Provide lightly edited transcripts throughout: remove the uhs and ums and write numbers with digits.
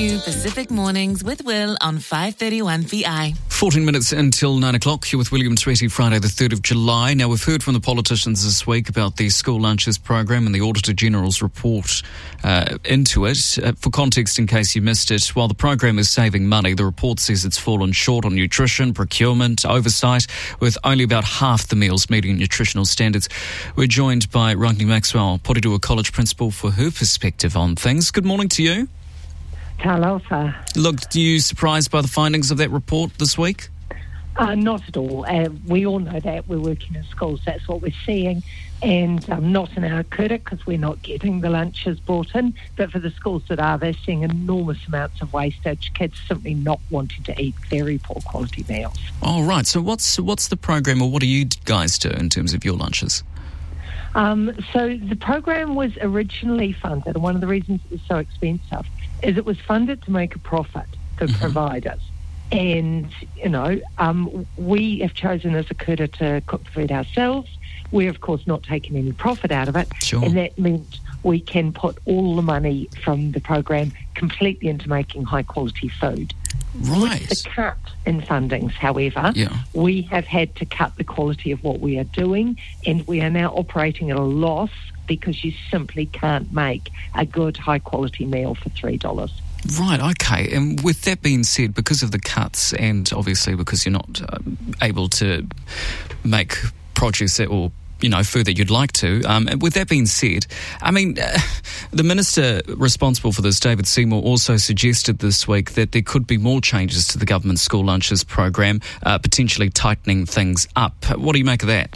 new Pacific Mornings with Will on 531 VI. 14 minutes until 9 o'clock. You're with William Tweety, Friday the 3rd of July. Now, we've heard from the politicians this week about the school lunches program and the Auditor General's report into it. For context, in case you missed it, while the program is saving money, the report says it's fallen short on nutrition, procurement, oversight, with only about half the meals meeting nutritional standards. We're joined by Ragni Maxwell, Porirua College Principal, for her perspective on things. Good morning to you. Talofa. Look, are you surprised by the findings of that report this week? Not at all. We all know that. We're working in schools. That's what we're seeing. And not in our credit because we're not getting the lunches brought in. But for the schools that are, they're seeing enormous amounts of wastage. Kids simply not wanting to eat very poor quality meals. Oh, right. So what's the program, or what do you guys do in terms of your lunches? So the program was originally funded, and one of the reasons it was so expensive is it was funded to make a profit for providers. And, we have chosen as a kura to cook the food ourselves. We're, of course, not taking any profit out of it. Sure. And that meant we can put all the money from the program completely into making high-quality food. Right. With the cut in fundings, however, we have had to cut the quality of what we are doing, and we are now operating at a loss because you simply can't make a good high-quality meal for $3. Right, okay. And with that being said, because of the cuts and obviously because you're not able to make produce food that you'd like to. And with that being said, the Minister responsible for this, David Seymour, also suggested this week that there could be more changes to the government school lunches program, potentially tightening things up. What do you make of that?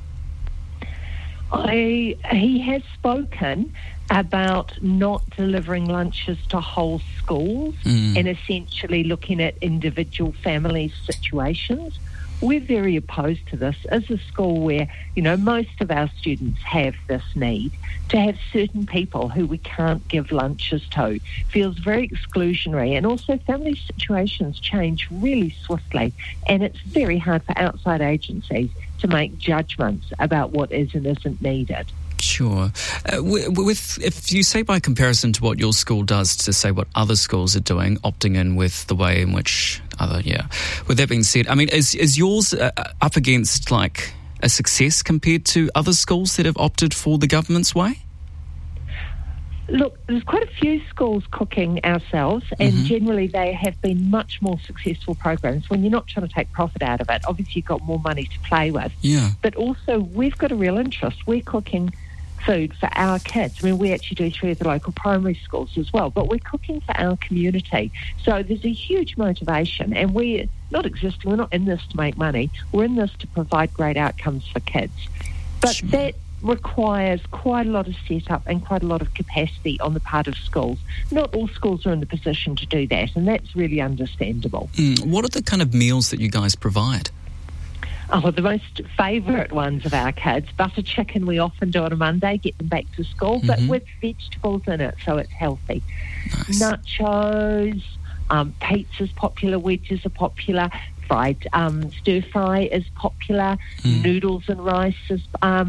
He has spoken about not delivering lunches to whole schools and essentially looking at individual families' situations. We're very opposed to this. As a school where, most of our students have this need, to have certain people who we can't give lunches to feels very exclusionary. And also family situations change really swiftly, and it's very hard for outside agencies to make judgments about what is and isn't needed. Sure. If you say by comparison to what your school does to say what other schools are doing, opting in with the way in which With that being said, is yours up against like a success compared to other schools that have opted for the government's way? Look, there's quite a few schools cooking ourselves, and generally they have been much more successful programs when you're not trying to take profit out of it. Obviously, you've got more money to play with. Yeah. But also, we've got a real interest. We're cooking food for our kids. We actually do 3 of the local primary schools as well, but we're cooking for our community. So there's a huge motivation, and we're not in this to make money. We're in this to provide great outcomes for kids. But that requires quite a lot of setup and quite a lot of capacity on the part of schools. Not all schools are in the position to do that, and that's really understandable. What are the kind of meals that you guys provide? Oh, the most favourite ones of our kids, butter chicken we often do on a Monday, get them back to school, but with vegetables in it, so it's healthy. Nice. Nachos, pizza's popular, wedges are popular, fried stir fry is popular, noodles and rice is,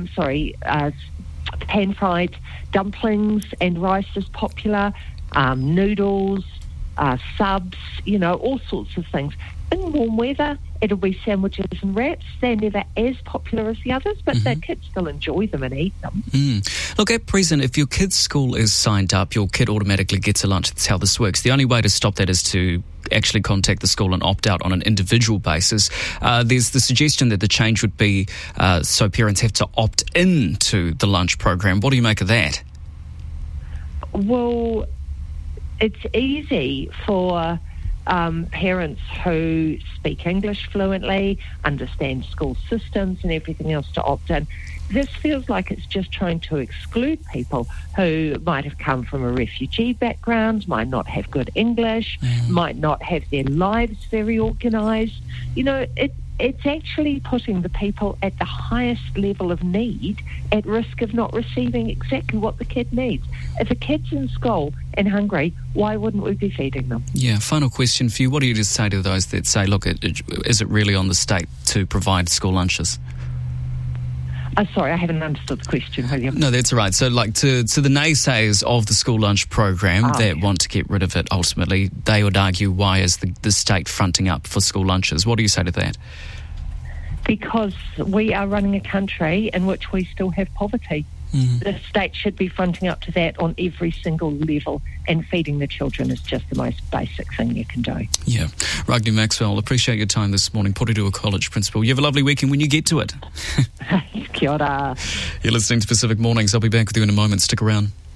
pan-fried dumplings and rice is popular, noodles, subs, all sorts of things. In warm weather, it'll be sandwiches and wraps. They're never as popular as the others, but the kids still enjoy them and eat them. Look, at present, if your kid's school is signed up, your kid automatically gets a lunch. That's how this works. The only way to stop that is to actually contact the school and opt out on an individual basis. There's the suggestion that the change would be so parents have to opt in to the lunch program. What do you make of that? Well, it's easy for parents who speak English fluently, understand school systems and everything else to opt in. This feels like it's just trying to exclude people who might have come from a refugee background, might not have good English, might not have their lives very organised. It's actually putting the people at the highest level of need at risk of not receiving exactly what the kid needs. If a kid's in school and hungry, why wouldn't we be feeding them? Yeah, final question for you. What do you just say to those that say, look, is it really on the state to provide school lunches? Sorry, I haven't understood the question, William. No, that's all right. So, like, to the naysayers of the school lunch program that want to get rid of it ultimately, they would argue, why is the state fronting up for school lunches? What do you say to that? Because we are running a country in which we still have poverty. The state should be fronting up to that on every single level, and feeding the children is just the most basic thing you can do. Yeah. Ragni Maxwell, appreciate your time this morning. Porirua College Principal. You have a lovely weekend when you get to it. Kia ora. You're listening to Pacific Mornings. I'll be back with you in a moment. Stick around.